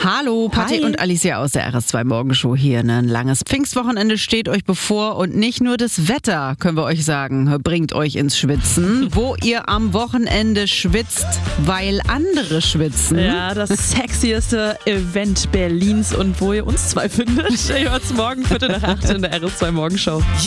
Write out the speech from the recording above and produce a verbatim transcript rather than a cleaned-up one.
Hallo, Patti Hi. und Alicia aus der R S zwei Morgenshow hier. Ne? Ein langes Pfingstwochenende steht euch bevor und nicht nur das Wetter, können wir euch sagen, bringt euch ins Schwitzen. Wo ihr am Wochenende schwitzt, weil andere schwitzen. Ja, das sexieste Event Berlins und wo ihr uns zwei findet. Ihr hört's morgen Viertel nach acht in der R S zwei Morgenshow.